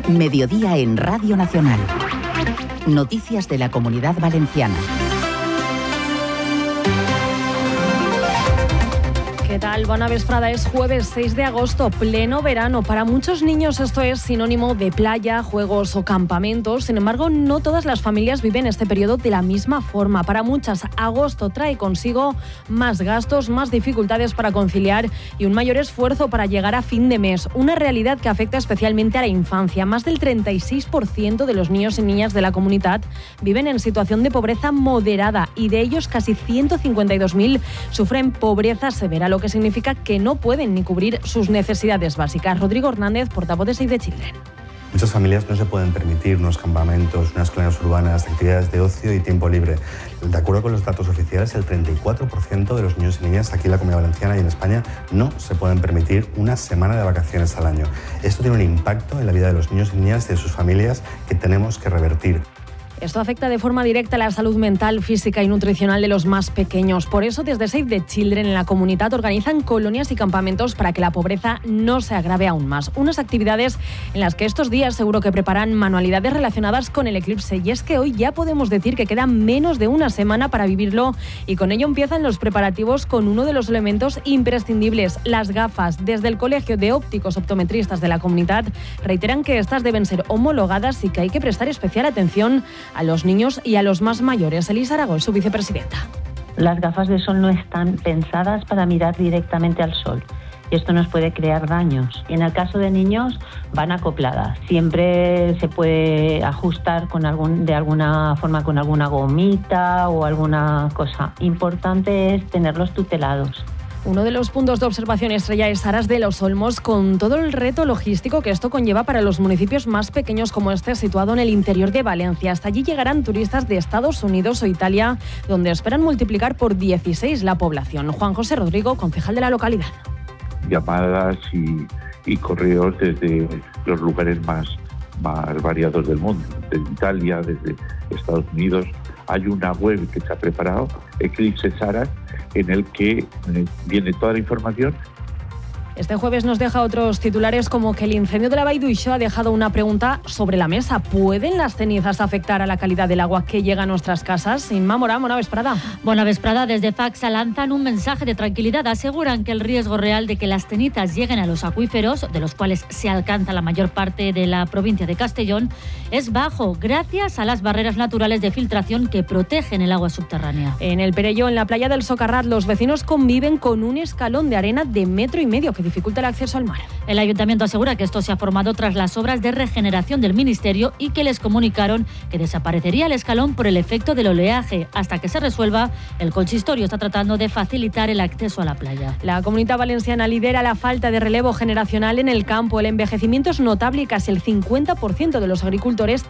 Mediodía en Radio Nacional. Noticias de la Comunidad Valenciana. ¿Qué tal? Bona vesprada. Es jueves 6 de agosto, pleno verano. Para muchos niños esto es sinónimo de playa, juegos o campamentos. Sin embargo, no todas las familias viven este periodo de la misma forma. Para muchas, agosto trae consigo más gastos, más dificultades para conciliar y un mayor esfuerzo para llegar a fin de mes. Una realidad que afecta especialmente a la infancia. Más del 36% de los niños y niñas de la comunidad viven en situación de pobreza moderada y de ellos casi 152.000 sufren pobreza severa, lo que significa que no pueden ni cubrir sus necesidades básicas. Rodrigo Hernández, portavoz de Save the Children. Muchas familias no se pueden permitir unos campamentos, unas colonias urbanas, actividades de ocio y tiempo libre. De acuerdo con los datos oficiales, el 34% de los niños y niñas aquí en la Comunidad Valenciana y en España no se pueden permitir una semana de vacaciones al año. Esto tiene un impacto en la vida de los niños y niñas y de sus familias que tenemos que revertir. Esto afecta de forma directa a la salud mental, física y nutricional de los más pequeños. Por eso, desde Save the Children en la comunidad organizan colonias y campamentos para que la pobreza no se agrave aún más. Unas actividades en las que estos días seguro que preparan manualidades relacionadas con el eclipse. Y es que hoy ya podemos decir que queda menos de una semana para vivirlo y con ello empiezan los preparativos con uno de los elementos imprescindibles, las gafas. Desde el Colegio de Ópticos Optometristas de la comunidad reiteran que estas deben ser homologadas y que hay que prestar especial atención a los niños y a los más mayores. Elisa Aragón, su vicepresidenta. Las gafas de sol no están pensadas para mirar directamente al sol y esto nos puede crear daños. Y en el caso de niños van acopladas. Siempre se puede ajustar de alguna forma con alguna gomita o alguna cosa. Importante es tenerlos tutelados. Uno de los puntos de observación estrella es Aras de los Olmos, con todo el reto logístico que esto conlleva para los municipios más pequeños como este, situado en el interior de Valencia. Hasta allí llegarán turistas de Estados Unidos o Italia, donde esperan multiplicar por 16 la población. Juan José Rodrigo, concejal de la localidad. Llamadas y correos desde los lugares más variados del mundo, desde Italia, desde Estados Unidos. Hay una web que se ha preparado, Eclipse Aras, en el que viene toda la información. Este jueves nos deja otros titulares como que el incendio de la Vall d'Uixó ha dejado una pregunta sobre la mesa. ¿Pueden las cenizas afectar a la calidad del agua que llega a nuestras casas? Inma Morán, bona vesprada. Bona vesprada. Desde FACSA lanzan un mensaje de tranquilidad. Aseguran que el riesgo real de que las cenizas lleguen a los acuíferos, de los cuales se alcanza la mayor parte de la provincia de Castellón, es bajo, gracias a las barreras naturales de filtración que protegen el agua subterránea. En el Perelló, en la playa del Socarrat, los vecinos conviven con un escalón de arena de 1,5 metros que dificulta el acceso al mar. El ayuntamiento asegura que esto se ha formado tras las obras de regeneración del ministerio y que les comunicaron que desaparecería el escalón por el efecto del oleaje. Hasta que se resuelva, el consistorio está tratando de facilitar el acceso a la playa. La Comunidad Valenciana lidera la falta de relevo generacional en el campo. El envejecimiento es notable y casi el 50% de los agricultores